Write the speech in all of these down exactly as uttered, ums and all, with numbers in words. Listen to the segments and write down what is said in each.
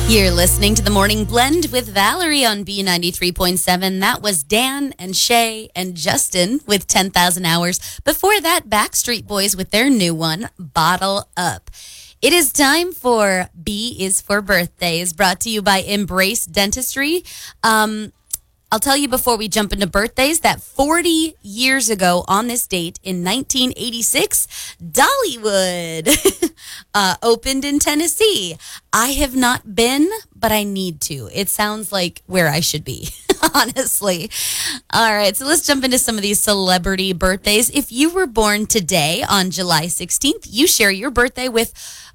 You're listening to The Morning Blend with Valerie on B ninety-three point seven. That was Dan and Shay and Justin with ten thousand hours. Before that, Backstreet Boys with their new one, Bottle Up. It is time for B is for Birthdays, brought to you by Embrace Dentistry. Um, I'll tell you before we jump into birthdays that forty years ago on this date in nineteen eighty-six, Dollywood uh, opened in Tennessee. I have not been, but I need to. It sounds like where I should be, honestly. All right, so let's jump into some of these celebrity birthdays. If you were born today on July sixteenth, you share your birthday with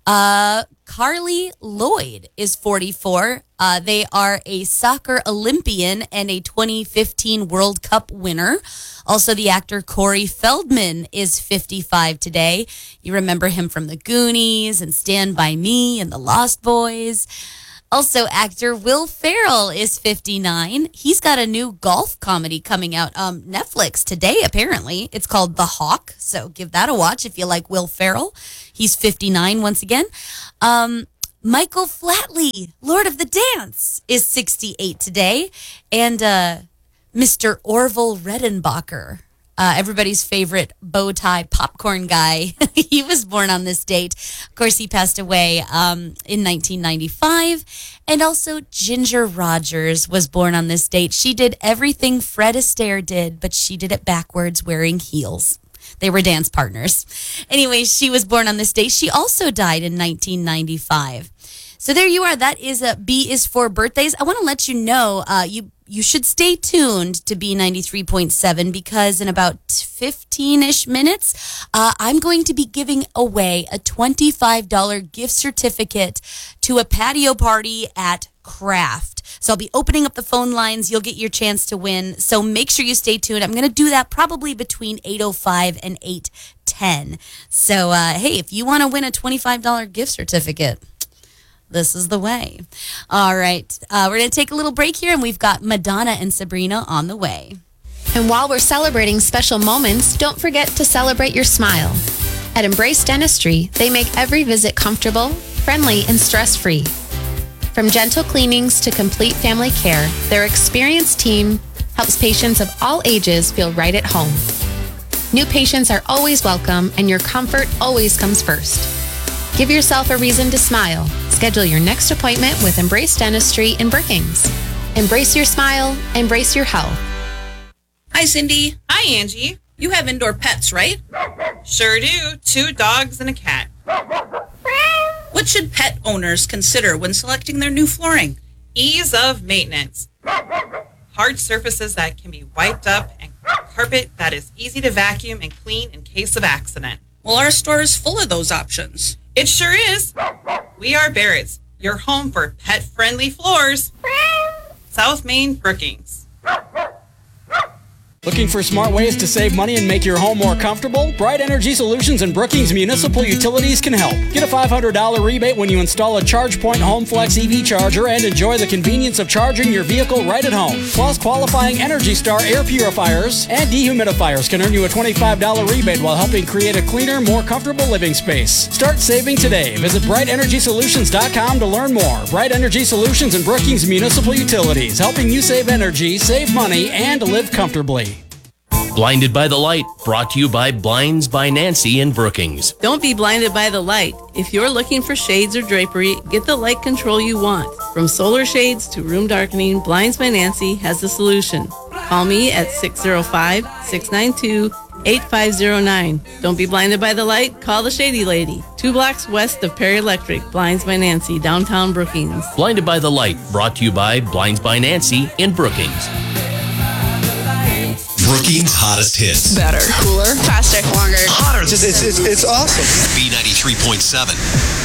uh, Carly Lloyd is forty-four. Uh, they are a soccer Olympian and a twenty fifteen World Cup winner. Also, the actor Corey Feldman is fifty-five today. You remember him from The Goonies and Stand By Me and The Lost Boys. Also, actor Will Ferrell is fifty-nine. He's got a new golf comedy coming out um, Netflix today, apparently. It's called The Hawk, so give that a watch if you like Will Ferrell. He's fifty-nine once again. Um, Michael Flatley, Lord of the Dance, is sixty-eight today. And uh, Mister Orville Redenbacher, uh, everybody's favorite bow tie popcorn guy, he was born on this date. Of course, he passed away um, in nineteen ninety-five. And also Ginger Rogers was born on this date. She did everything Fred Astaire did, but she did it backwards wearing heels. They were dance partners. Anyway, she was born on this date. She also died in nineteen ninety-five. So there you are. That is a B is for birthdays. I want to let you know uh, you you should stay tuned to B ninety-three point seven because in about fifteen-ish minutes, uh, I'm going to be giving away a twenty-five dollars gift certificate to a patio party at Craft. So I'll be opening up the phone lines. You'll get your chance to win. So make sure you stay tuned. I'm going to do that probably between eight oh five and eight ten. So, uh, hey, if you want to win a twenty-five dollars gift certificate, this is the way. All right. Uh, we're going to take a little break here, and we've got Madonna and Sabrina on the way. And while we're celebrating special moments, don't forget to celebrate your smile. At Embrace Dentistry, they make every visit comfortable, friendly, and stress-free. From gentle cleanings to complete family care, their experienced team helps patients of all ages feel right at home. New patients are always welcome, and your comfort always comes first. Give yourself a reason to smile. Schedule your next appointment with Embrace Dentistry in Brookings. Embrace your smile, embrace your health. Hi, Cindy. Hi, Angie. You have indoor pets, right? Sure do. Two dogs and a cat. What should pet owners consider when selecting their new flooring? Ease of maintenance. Hard surfaces that can be wiped up and carpet that is easy to vacuum and clean in case of accident. Well, our store is full of those options. It sure is. We are Barrett's, your home for pet-friendly floors. South Main, Brookings. Looking for smart ways to save money and make your home more comfortable? Bright Energy Solutions and Brookings Municipal Utilities can help. Get a five hundred dollars rebate when you install a ChargePoint HomeFlex E V charger and enjoy the convenience of charging your vehicle right at home. Plus, qualifying Energy Star air purifiers and dehumidifiers can earn you a twenty-five dollars rebate while helping create a cleaner, more comfortable living space. Start saving today. Visit bright energy solutions dot com to learn more. Bright Energy Solutions and Brookings Municipal Utilities, helping you save energy, save money, and live comfortably. Blinded by the Light, brought to you by Blinds by Nancy in Brookings. Don't be blinded by the light. If you're looking for shades or drapery, get the light control you want. From solar shades to room darkening, Blinds by Nancy has the solution. Call me at six oh five, six nine two, eight five oh nine. Don't be blinded by the light, call the Shady Lady. Two blocks west of Perry Electric, Blinds by Nancy, downtown Brookings. Blinded by the Light, brought to you by Blinds by Nancy in Brookings. Brookings' hottest hits. Better. Cooler. Faster. Longer. Hotter. It's, it's, it's, it's awesome. B ninety-three point seven.